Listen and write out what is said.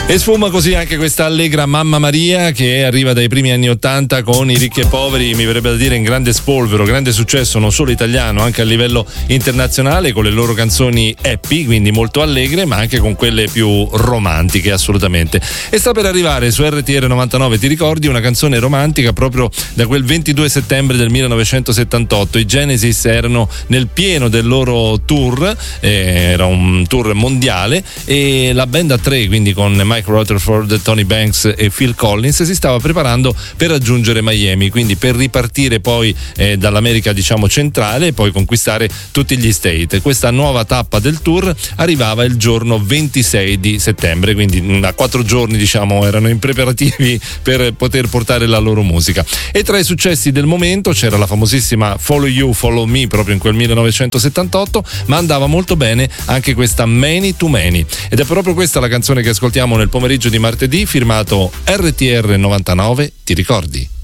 E sfuma così anche questa allegra Mamma Maria, che arriva dai primi anni '80 con I ricchi e poveri, mi verrebbe da dire in grande spolvero, grande successo non solo italiano, anche a livello internazionale, con le loro canzoni happy, quindi molto allegre, ma anche con quelle più romantiche assolutamente. E sta per arrivare su RTR 99, ti ricordi, una canzone romantica proprio da quel 22 settembre del 1978. I Genesis erano nel pieno del loro tour, era un tour mondiale, e la band a tre, quindi con Mike Rutherford, Tony Banks e Phil Collins, si stava preparando per raggiungere Miami, quindi per ripartire poi dall'America diciamo centrale e poi conquistare tutti gli state. Questa nuova tappa del tour arrivava il giorno 26 di settembre, quindi a 4 giorni diciamo erano in preparativi per poter portare la loro musica. E tra i successi del momento c'era la famosissima Follow You, Follow Me, proprio in quel 1978, ma andava molto bene anche questa Many to Many, ed è proprio questa la canzone che ascoltiamo nel pomeriggio di martedì, firmato RTR 99, ti ricordi?